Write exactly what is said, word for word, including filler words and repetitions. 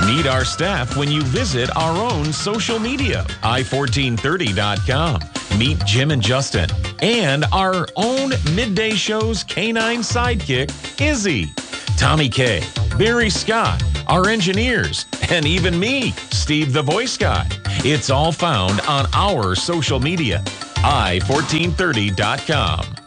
Meet our staff when you visit our own social media, i fourteen thirty dot com. Meet Jim and Justin and our own midday show's canine sidekick, Izzy. Tommy K, Barry Scott, our engineers, and even me, Steve the Voice Guy. It's all found on our social media, i fourteen thirty dot com.